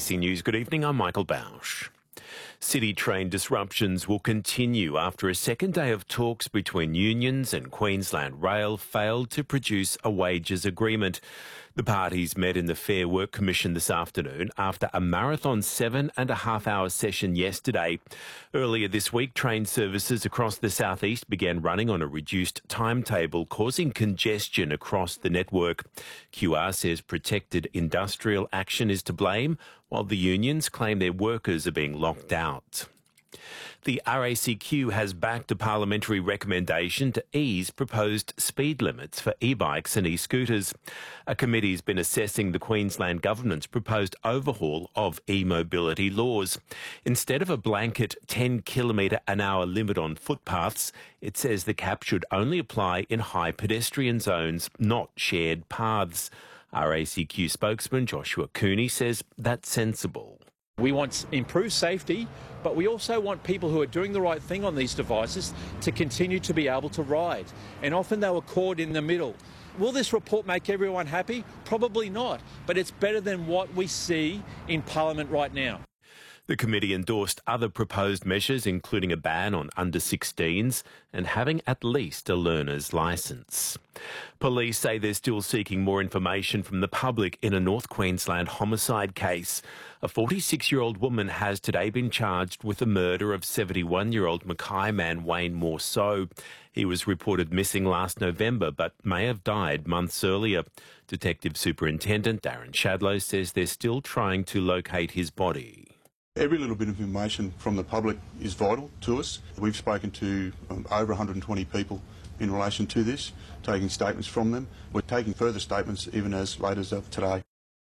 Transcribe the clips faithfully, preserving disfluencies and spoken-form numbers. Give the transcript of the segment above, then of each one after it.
C News, good evening, I'm Michael Bausch. City train disruptions will continue after a second day of talks between unions and Queensland Rail failed to produce a wages agreement. The parties met in the Fair Work Commission this afternoon after a marathon seven and a half hour session yesterday. Earlier this week, train services across the southeast began running on a reduced timetable, causing congestion across the network. Q R says protected industrial action is to blame, while the unions claim their workers are being locked out. The R A C Q has backed a parliamentary recommendation to ease proposed speed limits for e-bikes and e-scooters. A committee's been assessing the Queensland Government's proposed overhaul of e-mobility laws. Instead of a blanket ten kilometre an hour limit on footpaths, it says the cap should only apply in high pedestrian zones, not shared paths. R A C Q spokesman Joshua Cooney says that's sensible. We want improved safety, but we also want people who are doing the right thing on these devices to continue to be able to ride. And often they were caught in the middle. Will this report make everyone happy? Probably not, but it's better than what we see in Parliament right now. The committee endorsed other proposed measures, including a ban on under sixteens and having at least a learner's licence. Police say they're still seeking more information from the public in a North Queensland homicide case. A forty-six-year-old woman has today been charged with the murder of seventy-one-year-old Mackay man Wayne Morceau. He was reported missing last November but may have died months earlier. Detective Superintendent Darren Shadlow says they're still trying to locate his body. Every little bit of information from the public is vital to us. We've spoken to um, over one hundred twenty people in relation to this, taking statements from them. We're taking further statements even as late as of today.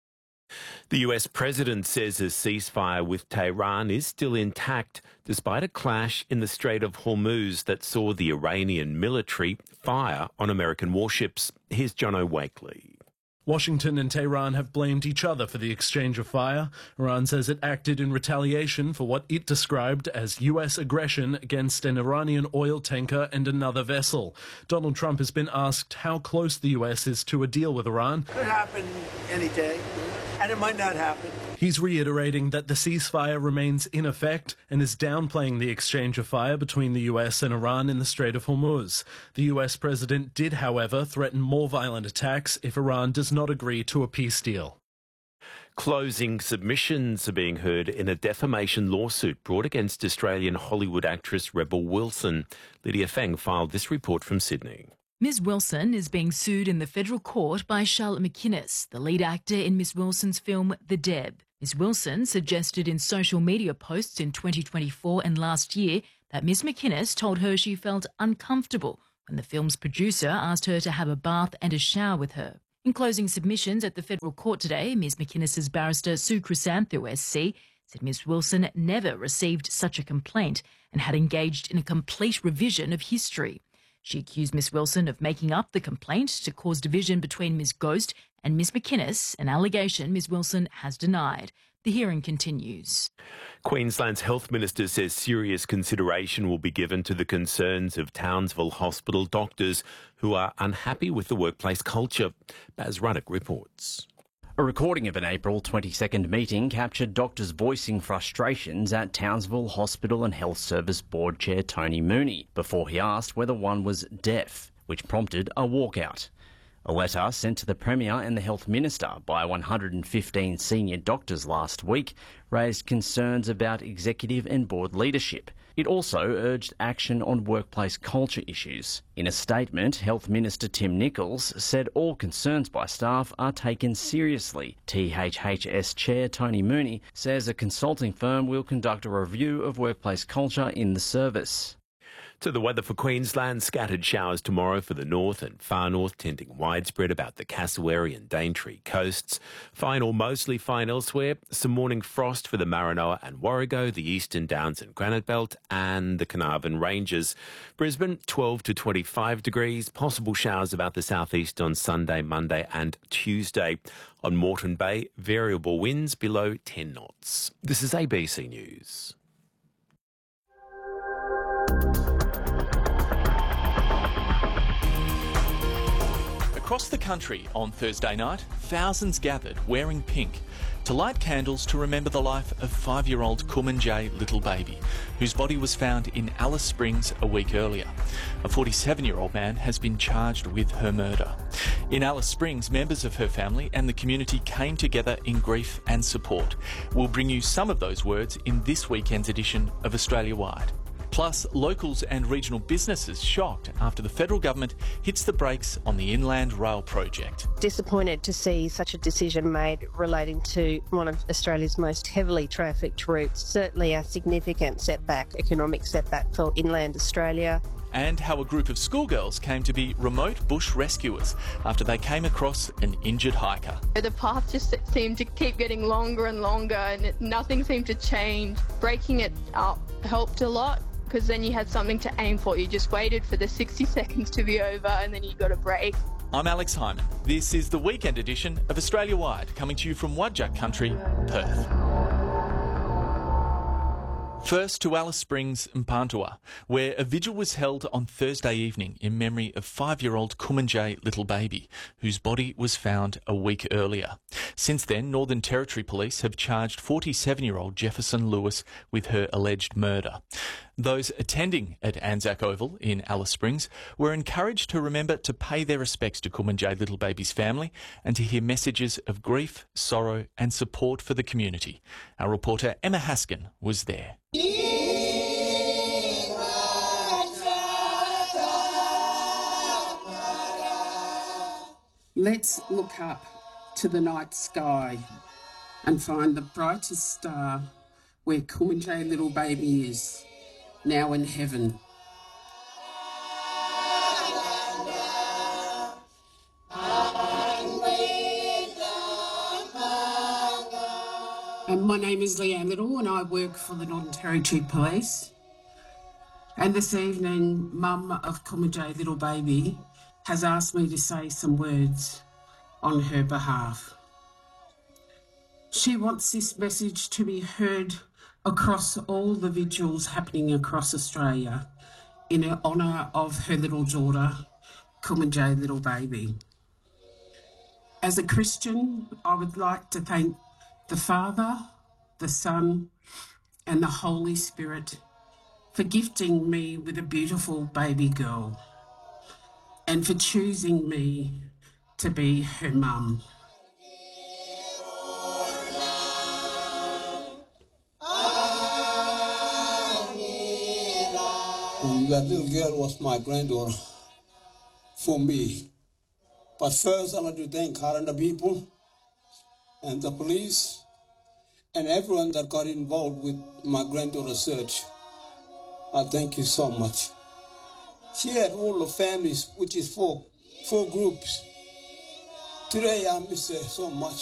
The U S president says a ceasefire with Tehran is still intact despite a clash in the Strait of Hormuz that saw the Iranian military fire on American warships. Here's Jono Wakely. Washington and Tehran have blamed each other for the exchange of fire. Iran says it acted in retaliation for what it described as U S aggression against an Iranian oil tanker and another vessel. Donald Trump has been asked how close the U S is to a deal with Iran. Could happen any day, and it might not happen. He's reiterating that the ceasefire remains in effect and is downplaying the exchange of fire between the U S and Iran in the Strait of Hormuz. The U S president did, however, threaten more violent attacks if Iran does not agree to a peace deal. Closing submissions are being heard in a defamation lawsuit brought against Australian Hollywood actress Rebel Wilson. Lydia Fang filed this report from Sydney. Miz Wilson is being sued in the federal court by Charlotte McInnes, the lead actor in Miss Wilson's film The Deb. Miz Wilson suggested in social media posts in twenty twenty-four and last year that Miss McInnes told her she felt uncomfortable when the film's producer asked her to have a bath and a shower with her. In closing submissions at the federal court today, Miz McInnes's barrister Sue Crisantho S C said Miss Wilson never received such a complaint and had engaged in a complete revision of history. She accused Miss Wilson of making up the complaint to cause division between Miss Ghost and Miss McInnes, an allegation Miss Wilson has denied. The hearing continues. Queensland's Health Minister says serious consideration will be given to the concerns of Townsville Hospital doctors who are unhappy with the workplace culture. Baz Ruddock reports. A recording of an April twenty-second meeting captured doctors voicing frustrations at Townsville Hospital and Health Service Board Chair Tony Mooney before he asked whether one was deaf, which prompted a walkout. A letter sent to the Premier and the Health Minister by one hundred fifteen senior doctors last week raised concerns about executive and board leadership. It also urged action on workplace culture issues. In a statement, Health Minister Tim Nicholls said all concerns by staff are taken seriously. T H H S Chair Tony Mooney says a consulting firm will conduct a review of workplace culture in the service. To the weather for Queensland, scattered showers tomorrow for the north and far north, tending widespread about the Cassowary and Daintree coasts. Fine or mostly fine elsewhere. Some morning frost for the Maranoa and Warrego, the Eastern Downs and Granite Belt, and the Carnarvon Ranges. Brisbane, twelve to twenty-five degrees. Possible showers about the southeast on Sunday, Monday and Tuesday. On Moreton Bay, variable winds below ten knots. This is A B C News. Across the country on Thursday night, thousands gathered wearing pink to light candles to remember the life of five-year-old Kumanjayi Little Baby, whose body was found in Alice Springs a week earlier. A forty-seven-year-old man has been charged with her murder. In Alice Springs, members of her family and the community came together in grief and support. We'll bring you some of those words in this weekend's edition of Australia Wide. Plus, locals and regional businesses shocked after the federal government hits the brakes on the Inland Rail project. Disappointed to see such a decision made relating to one of Australia's most heavily trafficked routes. Certainly a significant setback, economic setback for inland Australia. And how a group of schoolgirls came to be remote bush rescuers after they came across an injured hiker. The path just seemed to keep getting longer and longer and it, nothing seemed to change. Breaking it up helped a lot, because then you had something to aim for. You just waited for the sixty seconds to be over and then you got a break. I'm Alex Hyman. This is the weekend edition of Australia Wide, coming to you from Wadjuk Country, Perth. First to Alice Springs, Mparntwe, where a vigil was held on Thursday evening in memory of five-year-old Kumanjayi Little Baby, whose body was found a week earlier. Since then, Northern Territory Police have charged forty-seven-year-old Jefferson Lewis with her alleged murder. Those attending at Anzac Oval in Alice Springs were encouraged to remember to pay their respects to Kumanjayi Little Baby's family and to hear messages of grief, sorrow and support for the community. Our reporter Emma Haskin was there. Let's look up to the night sky and find the brightest star where Kumanjayi Little Baby is, now in heaven. And my name is Leanne Little and I work for the Northern Territory Police. And this evening, Mum of Kumanjayi Little Baby has asked me to say some words on her behalf. She wants this message to be heard across all the vigils happening across Australia in honour of her little daughter, Kumanjayi Little Baby. As a Christian, I would like to thank the Father, the Son and the Holy Spirit for gifting me with a beautiful baby girl and for choosing me to be her mum. That little girl was my granddaughter for me. But first I want to thank her and the people and the police and everyone that got involved with my granddaughter's search. I thank you so much. She had all the families, which is four, four groups. Today I miss her so much.